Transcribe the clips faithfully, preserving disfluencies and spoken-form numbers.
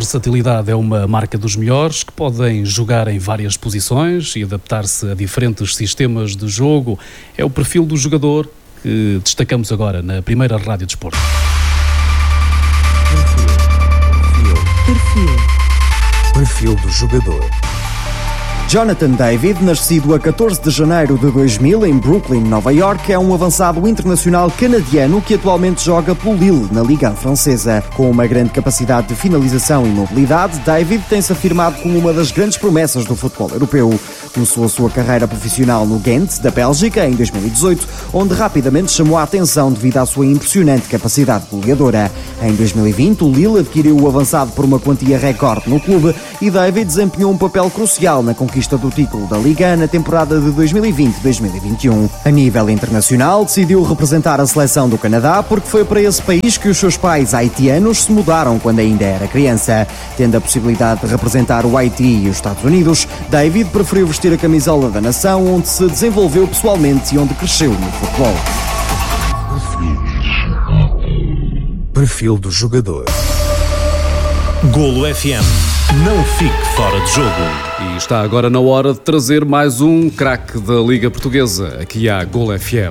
versatilidade é uma marca dos melhores, que podem jogar em várias posições e adaptar-se a diferentes sistemas de jogo. É o perfil do jogador que destacamos agora na primeira Rádio Desporto. Perfil. Perfil. Perfil do jogador. Jonathan David, nascido a catorze de janeiro de dois mil em Brooklyn, Nova York, é um avançado internacional canadiano que atualmente joga pelo Lille, na Liga francesa. Com uma grande capacidade de finalização e mobilidade, David tem-se afirmado como uma das grandes promessas do futebol europeu. Começou a sua carreira profissional no Ghent, da Bélgica, em dois mil e dezoito, onde rapidamente chamou a atenção devido à sua impressionante capacidade goleadora. Em dois mil e vinte, o Lille adquiriu o avançado por uma quantia recorde no clube e David desempenhou um papel crucial na conquista do título da Liga na temporada de dois mil e vinte a dois mil e vinte e um. A nível internacional, decidiu representar a seleção do Canadá porque foi para esse país que os seus pais haitianos se mudaram quando ainda era criança. Tendo a possibilidade de representar o Haiti e os Estados Unidos, David preferiu vestir a camisola da nação onde se desenvolveu pessoalmente e onde cresceu no futebol. Perfil do jogador. Golo F M. Não fique fora de jogo. E está agora na hora de trazer mais um craque da Liga Portuguesa, aqui à Golo F M.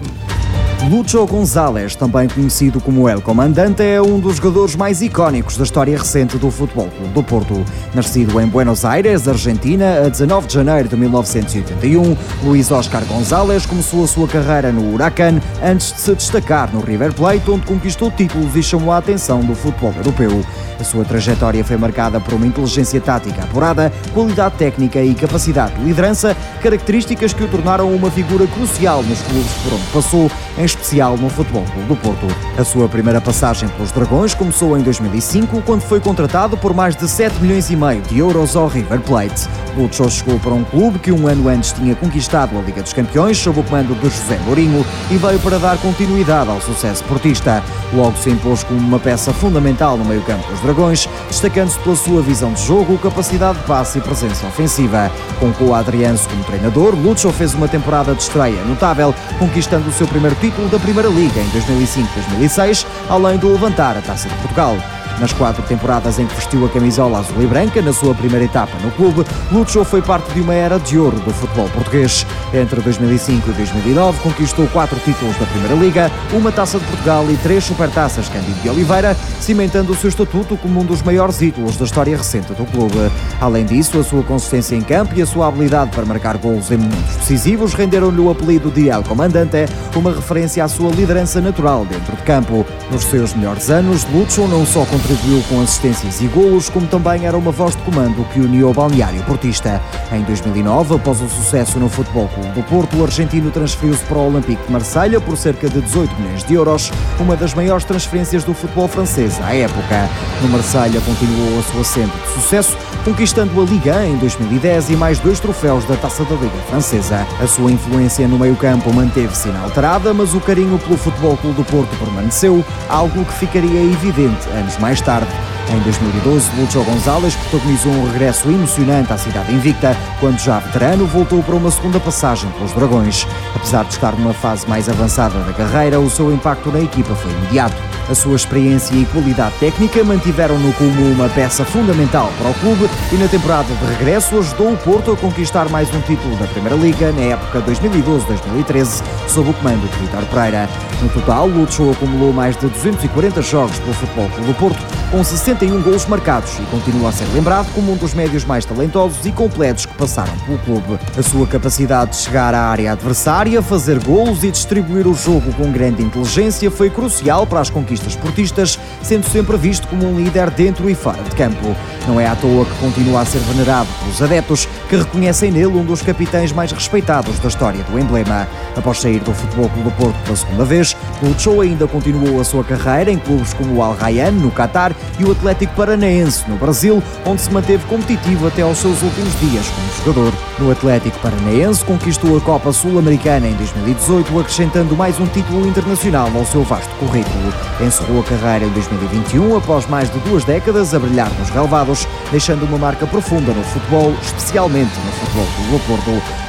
Lucho González, também conhecido como El Comandante, é um dos jogadores mais icónicos da história recente do Futebol Clube do Porto. Nascido em Buenos Aires, Argentina, a dezanove de janeiro de mil novecentos e oitenta e um, Luís Oscar González começou a sua carreira no Huracan antes de se destacar no River Plate, onde conquistou títulos e chamou a atenção do futebol europeu. A sua trajetória foi marcada por uma inteligência tática apurada, qualidade técnica e capacidade de liderança, características que o tornaram uma figura crucial nos clubes por onde passou, em especial no Futebol Clube do Porto. A sua primeira passagem pelos Dragões começou em dois mil e cinco, quando foi contratado por mais de sete milhões e meio de euros ao River Plate. Lucho chegou para um clube que um ano antes tinha conquistado a Liga dos Campeões sob o comando de José Mourinho e veio para dar continuidade ao sucesso portista. Logo se impôs como uma peça fundamental no meio-campo dos Dragões, destacando-se pela sua visão de jogo, capacidade de passe e presença ofensiva. Com o Adrianso como treinador, Lucho fez uma temporada de estreia notável, conquistando o seu primeiro título da Primeira Liga em dois mil e cinco a dois mil e seis, além de levantar a Taça de Portugal. Nas quatro temporadas em que vestiu a camisola azul e branca, na sua primeira etapa no clube, Lucho foi parte de uma era de ouro do futebol português. Entre dois mil e cinco e dois mil e nove conquistou quatro títulos da Primeira Liga, uma Taça de Portugal e três Supertaças Cândido de Oliveira, cimentando o seu estatuto como um dos maiores ídolos da história recente do clube. Além disso, a sua consistência em campo e a sua habilidade para marcar golos em momentos decisivos renderam-lhe o apelido de El Comandante, uma referência à sua liderança natural dentro de campo. Nos seus melhores anos, Lucho não só contribuiu com assistências e golos, como também era uma voz de comando que unia o balneário portista. Em dois mil e nove, após o sucesso no Futebol Clube do Porto, o argentino transferiu-se para o Olympique de Marselha por cerca de dezoito milhões de euros, uma das maiores transferências do futebol francês à época. No Marselha continuou a sua senda de sucesso, conquistando a Ligue um em dois mil e dez e mais dois troféus da Taça da Liga Francesa. A sua influência no meio-campo manteve-se inalterada, mas o carinho pelo Futebol Clube do Porto permaneceu, algo que ficaria evidente anos mais tarde. Em dois mil e doze, Lucho González protagonizou um regresso emocionante à cidade invicta, quando já veterano voltou para uma segunda passagem pelos Dragões. Apesar de estar numa fase mais avançada da carreira, o seu impacto na equipa foi imediato. A sua experiência e qualidade técnica mantiveram-no como uma peça fundamental para o clube e na temporada de regresso ajudou o Porto a conquistar mais um título da Primeira Liga na época dois mil e doze a dois mil e treze, sob o comando de Vítor Pereira. No total, Lucho acumulou mais de duzentos e quarenta jogos pelo Futebol Clube do Porto, com sessenta e um golos marcados e continua a ser lembrado como um dos médios mais talentosos e completos que passaram pelo clube. A sua capacidade de chegar à área adversária, fazer golos e distribuir o jogo com grande inteligência foi crucial para as conquistas portistas, sendo sempre visto como um líder dentro e fora de campo. Não é à toa que continua a ser venerado pelos adeptos, que reconhecem nele um dos capitães mais respeitados da história do emblema. Após sair do Futebol Clube do Porto pela segunda vez, Lucho ainda continuou a sua carreira em clubes como o Al Rayyan, no Qatar, e o Atlético Paranaense, no Brasil, onde se manteve competitivo até aos seus últimos dias como jogador. No Atlético Paranaense, conquistou a Copa Sul-Americana em dois mil e dezoito, acrescentando mais um título internacional ao seu vasto currículo. Encerrou a carreira em dois mil e vinte e um, após mais de duas décadas a brilhar nos relevados, deixando uma marca profunda no futebol, especialmente no Futebol Clube do Porto.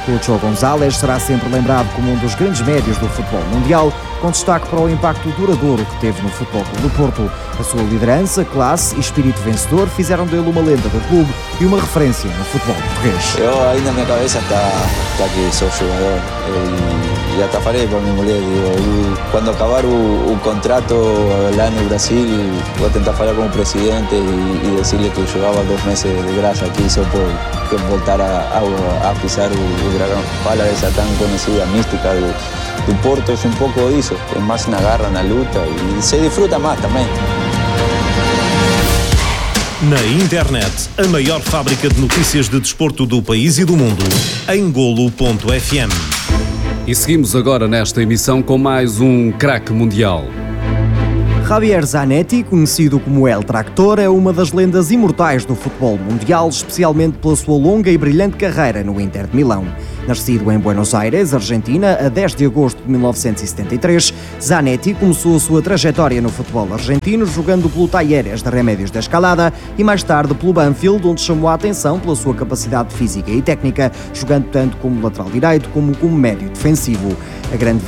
Chucho González será sempre lembrado como um dos grandes médios do futebol mundial, com destaque para o impacto duradouro que teve no Futebol Clube do Porto. A sua liderança, classe e espírito vencedor fizeram dele uma lenda do clube e uma referência no futebol português. Eu ainda na minha cabeça está, está que sou jogador e, e até falei para minha mulher, digo, quando acabar o, o contrato lá no Brasil, vou tentar falar com o presidente e, e dizer-lhe que eu jogava dois meses de graça aqui só por voltar a, a, a pisar o, o Dragão. Fala dessa tão conhecida mística do, do Porto, é um pouco isso, é mais na garra, na luta e se disfruta mais também. Na internet, a maior fábrica de notícias de desporto do país e do mundo, em golo ponto f m. E seguimos agora nesta emissão com mais um craque mundial. Javier Zanetti, conhecido como El Tractor, é uma das lendas imortais do futebol mundial, especialmente pela sua longa e brilhante carreira no Inter de Milão. Nascido em Buenos Aires, Argentina, a dez de agosto de mil novecentos e setenta e três, Zanetti começou a sua trajetória no futebol argentino jogando pelo Talleres de Remédios da Escalada e mais tarde pelo Banfield, onde chamou a atenção pela sua capacidade física e técnica, jogando tanto como lateral direito como como médio defensivo. A grande